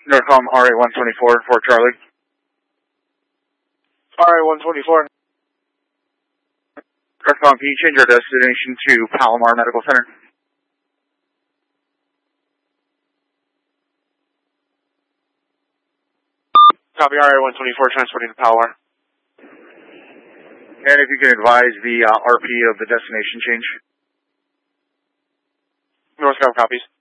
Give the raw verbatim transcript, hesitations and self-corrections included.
Northcom R A one twenty-four for Charlie. R A one twenty-four. Northcom, can you change your destination to Palomar Medical Center? Copy, R A one twenty-four, transporting to Palomar. And if you can advise the uh, R P of the destination change. Northcom copies.